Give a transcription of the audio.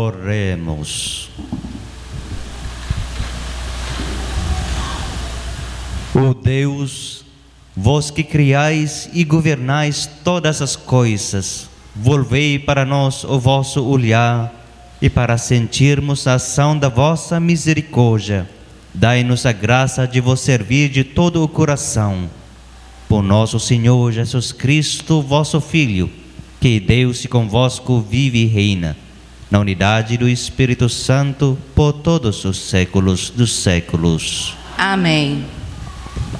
Oremos. Ó Deus, vós que criais e governais todas as coisas, volvei para nós o vosso olhar, e para sentirmos a ação da vossa misericórdia, dai-nos a graça de vos servir de todo o coração. Por nosso Senhor Jesus Cristo, vosso Filho, que Deus e convosco vive e reina, na unidade do Espírito Santo, por todos os séculos dos séculos. Amém.